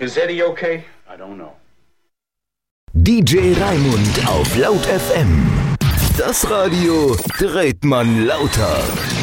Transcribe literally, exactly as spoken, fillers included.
Is Eddie okay? I don't know. D J Raimund auf Laut F M. Das Radio dreht man lauter.